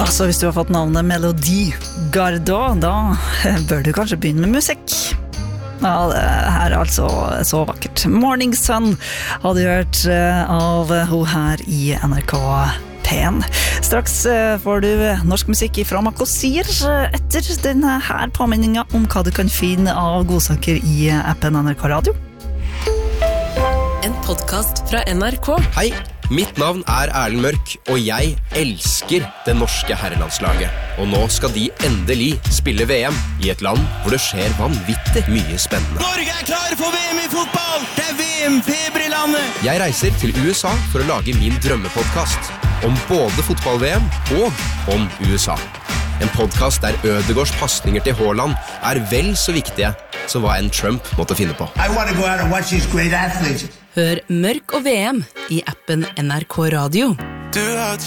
Altså, hvis du har fått navnet Melodi Gardot, da bør du kanskje begynne med musikk. Ja, det her altså så vakkert. Morning Sun har du hørt av hun her i NRK P1. Straks får du norsk musikk fra Makosir etter denne her påminningen om hva du kan finne av godsaker i appen NRK Radio. En podcast fra NRK. Hei, mitt navn Erlend Mørk, og jeg elsker det norske herrelandslaget. Og nå skal de endelig spille VM i et land hvor det skjer vanvittig mye spennende. Norge klare for VM i fotball! Det VM-feber i landet! Jeg reiser til USA for å lage min drømmepodcast om både fotball-VM og om USA. En podcast der Ødegaards passninger til Haaland vel så viktige som hva en Trump måtte finne på. I want to go out and watch these great athletes. Hør Mørk og VM i appen NRK Radio. Du har